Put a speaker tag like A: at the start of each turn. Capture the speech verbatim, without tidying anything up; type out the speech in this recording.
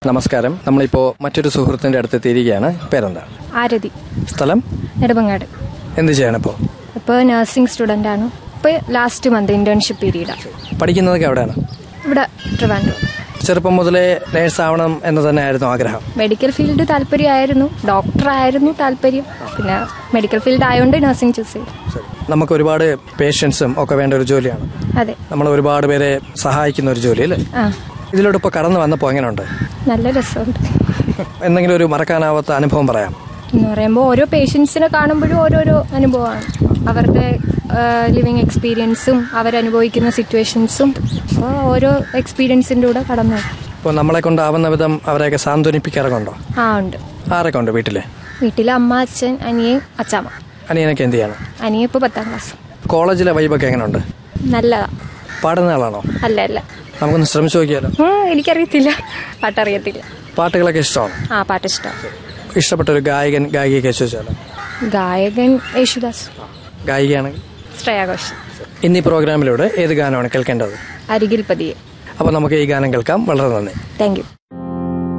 A: നമസ്കാരം. നമ്മളിപ്പോൾ മറ്റൊരു സുഹൃത്തിൻ്റെ അടുത്ത് എത്തിയിരിക്കുകയാണ്. പേരെന്താണ്?
B: ആരതി.
A: സ്ഥലം?
B: നെടുമങ്ങാട്.
A: എന്ത് ചെയ്യണം ഇപ്പോൾ?
B: ഇപ്പോൾ നഴ്സിംഗ് സ്റ്റുഡൻ്റ് ആണ്. ഇപ്പോൾ ലാസ്റ്റ് മന്ത് ഇന്റേൺഷിപ്പ് പീരീഡാണ്.
A: പഠിക്കുന്നതൊക്കെ എവിടെയാണ്?
B: ഇവിടെ ട്രിവാൻഡ്രം.
A: ചെറുപ്പം മുതലേ നേഴ്സ് ആവണം എന്ന് തന്നെ ആയിരുന്നു ആഗ്രഹം?
B: മെഡിക്കൽ ഫീൽഡ് താല്പര്യമായിരുന്നു, ഡോക്ടറായിരുന്നു താല്പര്യം. പിന്നെ മെഡിക്കൽ ഫീൽഡ് ആയതുകൊണ്ട് നഴ്സിംഗ് ചൂസ് ചെയ്തു.
A: നമുക്ക് ഒരുപാട് പേഷ്യൻസും ഒക്കെ വേണ്ട ഒരു ജോലിയാണ്.
B: അതെ,
A: നമ്മൾ ഒരുപാട് പേരെ സഹായിക്കുന്ന ഒരു ജോലി അല്ലേ?
B: ആ.
A: ഇതിലൂടെ ഇപ്പോൾ കടന്നു വന്നപ്പോൾ എങ്ങനെയുണ്ട്?
B: നല്ല രസമുണ്ട്.
A: എന്തെങ്കിലും ഒരു മറക്കാനാവാത്ത അനുഭവം പറയാം?
B: എന്ന് പറയുമ്പോൾ ഓരോ പേഷ്യൻസിനെ കാണുമ്പോഴും ഓരോരോ അനുഭവമാണ്. അവരുടെ ലിവിങ് എക്സ്പീരിയൻസും അവരനുഭവിക്കുന്ന സിറ്റുവേഷൻസും. അപ്പോൾ ഓരോ എക്സ്പീരിയൻസിൻ്റെ കൂടെ കടന്നു.
A: ഇപ്പോൾ നമ്മളെ കൊണ്ടാവുന്ന വിധം അവരെയൊക്കെ സാന്ത്വനിപ്പിക്കാറൊക്കെ ഉണ്ടോ?
B: ആ, ഉണ്ട്.
A: ആരൊക്കെ ഉണ്ട് വീട്ടിലെ?
B: വീട്ടിലെ അമ്മ, അച്ഛൻ, അനിയൻ, അച്ചാമ്മ.
A: അനിയനൊക്കെ എന്ത് ചെയ്യണം?
B: അനിയൻ ഇപ്പോൾ പത്താം ക്ലാസ്.
A: കോളേജിലെ വൈബൊക്കെ എങ്ങനെയുണ്ട്?
B: നല്ലതാ.
A: പാടുന്ന ആളാണോ?
B: അല്ല അല്ല
A: നമുക്കൊന്ന് ശ്രമിച്ചു നോക്കിയാലോ?
B: എനിക്കറിയത്തില്ല, പാട്ടറിയത്തില്ല.
A: പാട്ടുകളൊക്കെ ഇഷ്ടമാണ്?
B: ആ, പാട്ട് ഇഷ്ടമാണ്.
A: ഇഷ്ടപ്പെട്ട ഒരു ഗായകൻ ഗായികയൊക്കെ ചോദിച്ചാലോ?
B: ഗായകൻ യേശുദാസ്.
A: ഗായികയാണെങ്കിൽ
B: ശ്രേയ ഘോഷാൽ.
A: ഇന്നീ പ്രോഗ്രാമിലൂടെ ഏത് ഗാനമാണ് കേൾക്കേണ്ടത്?
B: അരികിൽ പതിയെ.
A: അപ്പോൾ നമുക്ക് ഈ ഗാനം കേൾക്കാം. വളരെ നന്ദി.
B: Thank you.